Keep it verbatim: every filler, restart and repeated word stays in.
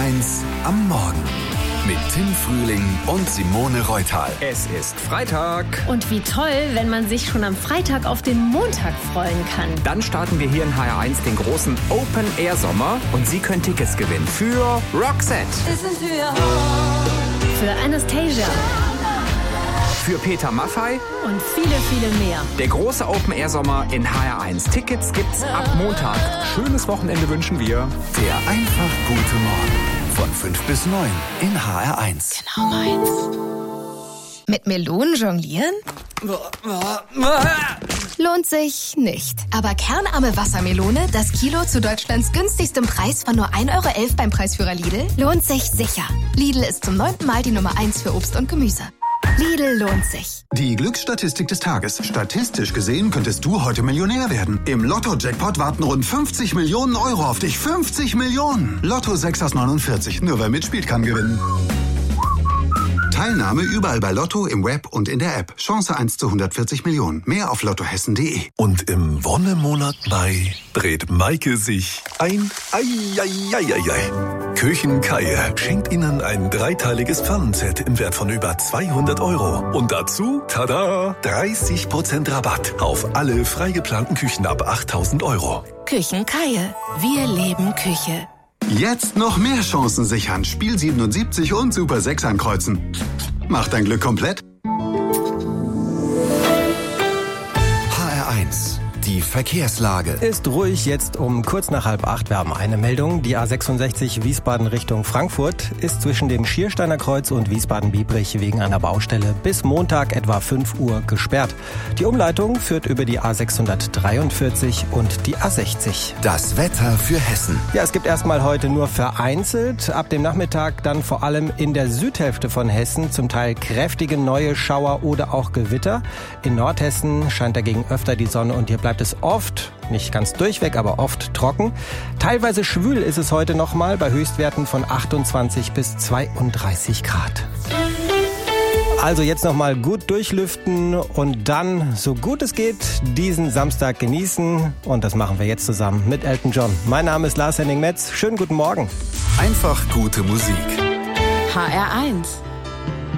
eins am Morgen mit Tim Frühling und Simone Reutal. Es ist Freitag. Und wie toll, wenn man sich schon am Freitag auf den Montag freuen kann. Dann starten wir hier in H R eins den großen Open-Air-Sommer und Sie können Tickets gewinnen für Roxette, Für Anastasia für Peter Maffay und viele, viele mehr. Der große Open-Air-Sommer in H R eins. Tickets gibt's ab Montag. Schönes Wochenende wünschen wir. Der einfach gute Morgen von fünf bis neun in H R eins. Genau meins. Mit Melonen jonglieren? Lohnt sich nicht. Aber kernarme Wassermelone, das Kilo zu Deutschlands günstigstem Preis von nur ein Euro elf beim Preisführer Lidl, lohnt sich sicher. Lidl ist zum neunten Mal die Nummer eins für Obst und Gemüse. Lidl lohnt sich. Die Glücksstatistik des Tages. Statistisch gesehen könntest du heute Millionär werden. Im Lotto-Jackpot warten rund fünfzig Millionen Euro auf dich. fünfzig Millionen! Lotto sechs aus neunundvierzig. Nur wer mitspielt, kann gewinnen. Teilnahme überall bei Lotto, im Web und in der App. Chance eins zu hundertvierzig Millionen. Mehr auf lottohessen punkt de. Und im Wonnemonat Mai dreht Maike sich ein Eieieiei. Küchenkeier schenkt Ihnen ein dreiteiliges Pfannenset im Wert von über zweihundert Euro. Und dazu, tada, dreißig Prozent Rabatt auf alle frei geplanten Küchen ab achttausend Euro. Küchenkeier. Wir leben Küche. Jetzt noch mehr Chancen sichern. Spiel siebenundsiebzig und Super sechs ankreuzen. Macht dein Glück komplett. H R eins. Die Verkehrslage. Ist ruhig jetzt um kurz nach halb acht. Wir haben eine Meldung. Die A sechsundsechzig Wiesbaden Richtung Frankfurt ist zwischen dem Schiersteiner Kreuz und Wiesbaden-Biebrich wegen einer Baustelle bis Montag etwa fünf Uhr gesperrt. Die Umleitung führt über die A sechshundertdreiundvierzig und die A sechzig. Das Wetter für Hessen. Ja, es gibt erstmal heute nur vereinzelt. Ab dem Nachmittag dann vor allem in der Südhälfte von Hessen zum Teil kräftige neue Schauer oder auch Gewitter. In Nordhessen scheint dagegen öfter die Sonne und hier bleibt es oft, nicht ganz durchweg, aber oft trocken. Teilweise schwül ist es heute nochmal bei Höchstwerten von achtundzwanzig bis zweiunddreißig Grad. Also jetzt nochmal gut durchlüften und dann, so gut es geht, diesen Samstag genießen. Und das machen wir jetzt zusammen mit Elton John. Mein Name ist Lars Henning Metz. Schönen guten Morgen. Einfach gute Musik. H R eins.